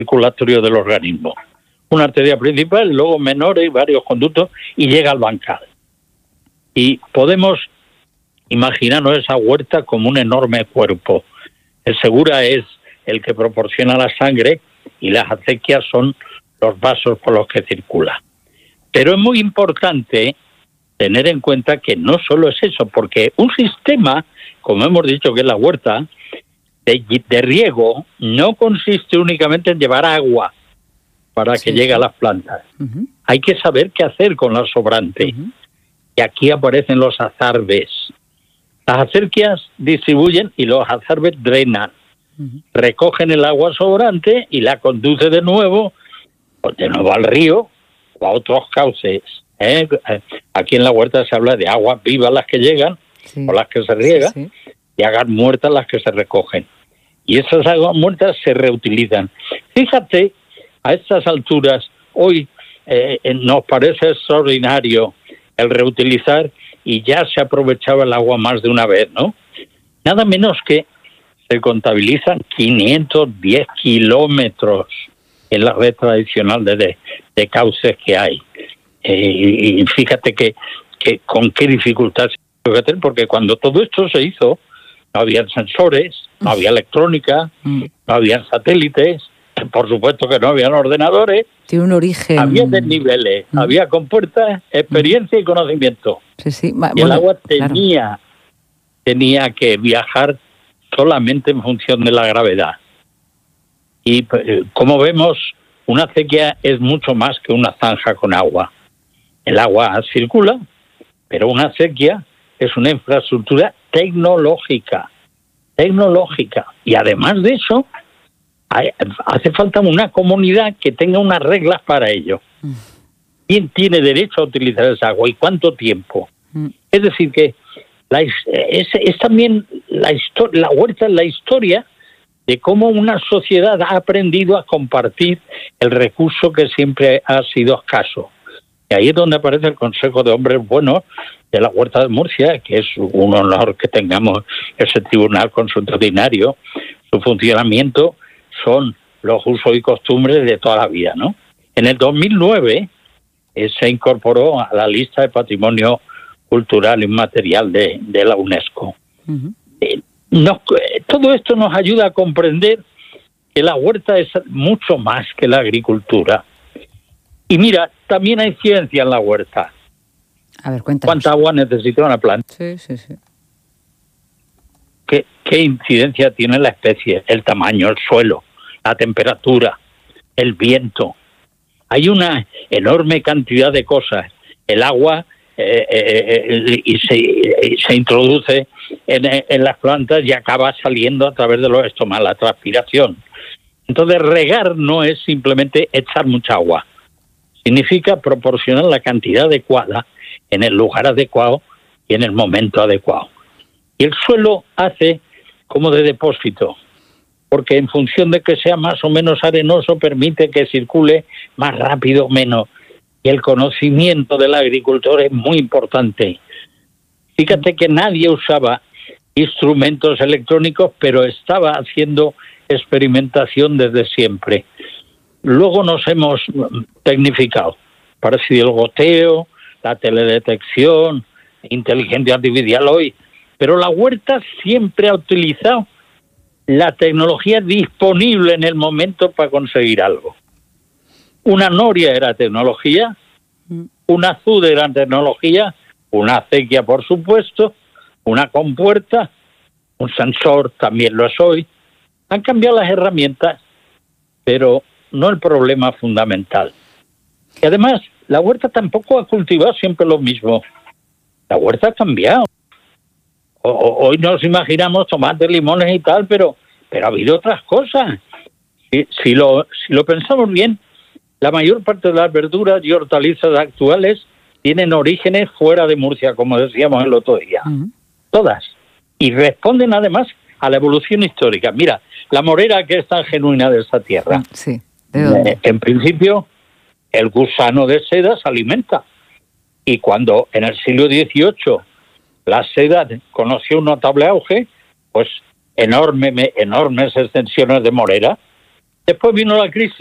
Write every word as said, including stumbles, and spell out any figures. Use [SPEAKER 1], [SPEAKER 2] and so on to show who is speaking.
[SPEAKER 1] circulatorio del organismo. Una arteria principal, luego menores y varios conductos, y llega al bancal. Y podemos imaginarnos esa huerta como un enorme cuerpo. El segura es el que proporciona la sangre y las acequias son los vasos por los que circula. Pero es muy importante tener en cuenta que no solo es eso, porque un sistema, como hemos dicho que es la huerta, de, de riego, no consiste únicamente en llevar agua para sí, que llegue sí. a las plantas. Uh-huh. Hay que saber qué hacer con la sobrante. Uh-huh. Y aquí aparecen los azarbes. Las acequias distribuyen y los azarbes drenan. Uh-huh. Recogen el agua sobrante y la conduce de nuevo, pues de nuevo al río o a otros cauces. ¿eh? Aquí en la huerta se habla de aguas vivas las que llegan sí. o las que se riegan sí, sí. y aguas muertas las que se recogen. Y esas aguas muertas se reutilizan. Fíjate, a estas alturas, hoy eh, nos parece extraordinario el reutilizar y ya se aprovechaba el agua más de una vez, ¿no? Nada menos que se contabilizan quinientos diez kilómetros en la red tradicional de, de, de cauces que hay. Eh, y fíjate que, que con qué dificultad se puede hacer, porque cuando todo esto se hizo, no había sensores, no había electrónica, no había satélites, por supuesto que no habían ordenadores.
[SPEAKER 2] Tiene un origen.
[SPEAKER 1] Había desniveles, mm. había compuertas, experiencia mm. y conocimiento.
[SPEAKER 2] Sí, sí.
[SPEAKER 1] Y
[SPEAKER 2] bueno,
[SPEAKER 1] el agua tenía, claro. tenía que viajar solamente en función de la gravedad. Y como vemos, una acequia es mucho más que una zanja con agua. El agua circula, pero una acequia es una infraestructura tecnológica, tecnológica. Y además de eso, hay, hace falta una comunidad que tenga unas reglas para ello. Mm. ¿Quién tiene derecho a utilizar esa agua y cuánto tiempo? Mm. Es decir, que la, es, es también la, la huerta es la historia de cómo una sociedad ha aprendido a compartir el recurso que siempre ha sido escaso. Y ahí es donde aparece el Consejo de Hombres Buenos de la Huerta de Murcia, que es un honor que tengamos ese tribunal consultadinario. Su funcionamiento son los usos y costumbres de toda la vida, ¿no? En el dos mil nueve eh, se incorporó a la lista de patrimonio cultural inmaterial de, de la UNESCO. Uh-huh. Eh, nos, eh, todo esto nos ayuda a comprender que la huerta es mucho más que la agricultura. Y mira, también hay ciencia en la huerta.
[SPEAKER 2] A ver, cuéntanos.
[SPEAKER 1] ¿Cuánta agua necesita una planta?
[SPEAKER 2] Sí, sí, sí.
[SPEAKER 1] ¿Qué, qué incidencia tiene la especie? El tamaño, el suelo, la temperatura, el viento. Hay una enorme cantidad de cosas. El agua eh, eh, y se, y se introduce en, en las plantas y acaba saliendo a través de los estómagos, la transpiración. Entonces, regar no es simplemente echar mucha agua. Significa proporcionar la cantidad adecuada en el lugar adecuado y en el momento adecuado. Y el suelo hace como de depósito, porque en función de que sea más o menos arenoso, permite que circule más rápido o menos. Y el conocimiento del agricultor es muy importante. Fíjate que nadie usaba instrumentos electrónicos, pero estaba haciendo experimentación desde siempre. Luego nos hemos tecnificado. Parece el goteo, la teledetección, inteligencia artificial hoy. Pero la huerta siempre ha utilizado la tecnología disponible en el momento para conseguir algo. Una noria era tecnología, un azud era tecnología, una acequia, por supuesto, una compuerta, un sensor también lo es hoy. Han cambiado las herramientas, pero no el problema fundamental. Y además, la huerta tampoco ha cultivado siempre lo mismo. La huerta ha cambiado. O, o, hoy nos imaginamos tomates, limones y tal, pero, pero ha habido otras cosas. Si, si, lo, si lo pensamos bien, la mayor parte de las verduras y hortalizas actuales tienen orígenes fuera de Murcia, como decíamos el otro día. Uh-huh. Todas. Y responden además a la evolución histórica. Mira, la morera que es tan genuina de esta tierra.
[SPEAKER 2] Sí. ¿De dónde?
[SPEAKER 1] Eh, en principio, el gusano de seda se alimenta. Y cuando en el siglo dieciocho la seda conoció un notable auge, pues enorme, enormes extensiones de morera Después vino la crisis.